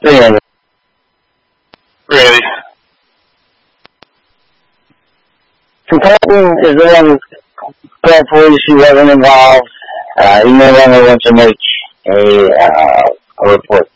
Ready. Ready. Consultant is the one called police who wasn't involved. He no longer wants to make a report.